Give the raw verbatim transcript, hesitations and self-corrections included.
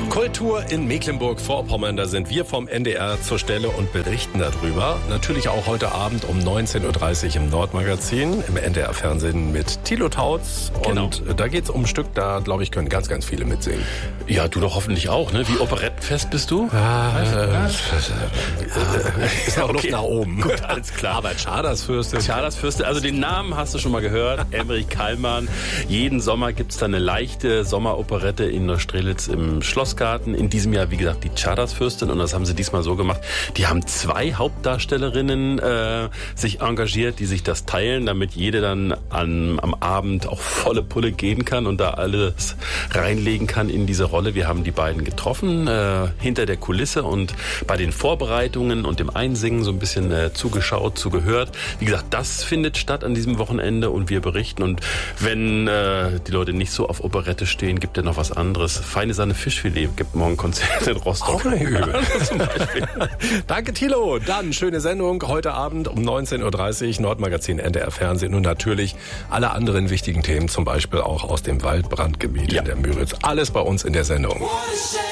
Kultur in Mecklenburg-Vorpommern, da sind wir vom N D R zur Stelle und berichten darüber. Natürlich auch heute Abend um neunzehn Uhr dreißig im Nordmagazin, im N D R-Fernsehen mit Thilo Tautz. Genau. Und da geht's um ein Stück, da glaube ich, können ganz, ganz viele mitsingen. Ja, du doch hoffentlich auch, ne? Wie operettenfest bist du? Ah, äh, äh, ist noch Luft Okay. nach oben. Gut, alles klar. Aber Chardersfürste. Chardersfürste, also den Namen hast du schon mal gehört, Emmerich Kallmann. Jeden Sommer gibt's da eine leichte Sommeroperette in Neustrelitz im Schlossgarten. In diesem Jahr, wie gesagt, die Chardersfürstin, und das haben sie diesmal so gemacht. Die haben zwei Hauptdarstellerinnen äh, sich engagiert, die sich das teilen, damit jede dann an, am Abend auch volle Pulle gehen kann und da alles reinlegen kann in diese Rolle. Wir haben die beiden getroffen, äh, hinter der Kulisse und bei den Vorbereitungen und dem Einsingen so ein bisschen äh, zugeschaut, zugehört. Wie gesagt, das findet statt an diesem Wochenende und wir berichten. Und wenn äh, die Leute nicht so auf Operette stehen, gibt es noch was anderes. Feine Sahne Fischfilet gibt morgen Konzert in Rostock. Auch nicht übel. Zum Beispiel. Danke, Thilo. Dann schöne Sendung heute Abend um neunzehn Uhr dreißig, Nordmagazin, N D R Fernsehen und natürlich alle anderen wichtigen Themen, zum Beispiel auch aus dem Waldbrandgebiet Ja. in der Müritz. Alles bei uns in der Sendung.